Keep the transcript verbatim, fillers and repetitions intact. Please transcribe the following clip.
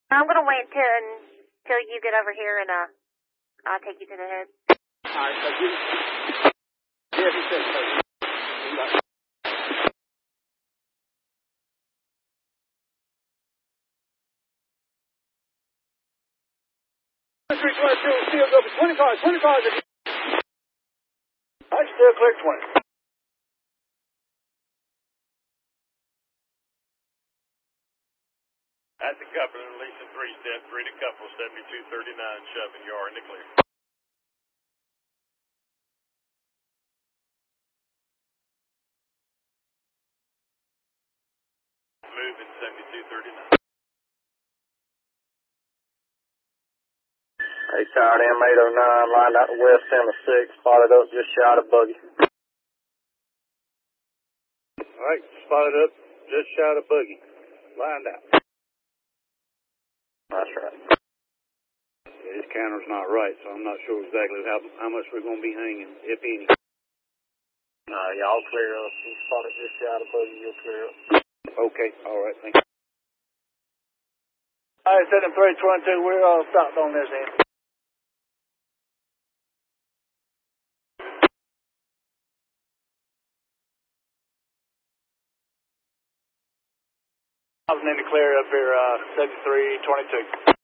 I'm going to wait until, until you get over here and uh, I'll take you to the head. All right, so you... Yeah, he said so. three twenty-two, still go for twenty cars, twenty cars. I still clear twenty. At the couple, Lisa three step, three to couple, seventy-two thirty-nine, shoving, you are in the clear. Moving seventy-two thirty-nine. Hey, tired M eight oh nine, lined out the west end of six, spotted up just shy of buggy. All right, spotted up just shy of buggy. Lined out. That's right. Yeah, this counter's not right, so I'm not sure exactly how how much we're going to be hanging, if any. Uh, y'all clear up. You spotted just shy of buggy, you'll clear up. Okay, all right, thank you. All right, seven three twenty-two, we're all stopped on this end. I was in the clear up here, uh, seventy-three twenty-two.